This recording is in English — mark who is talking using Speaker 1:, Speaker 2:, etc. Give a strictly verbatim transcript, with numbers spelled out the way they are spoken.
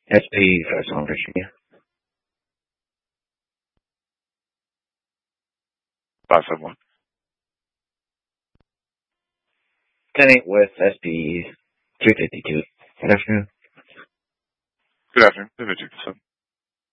Speaker 1: S P First on Virginia.
Speaker 2: five five one.
Speaker 1: ten eight West S P three fifty-two. Good afternoon.
Speaker 2: Good afternoon.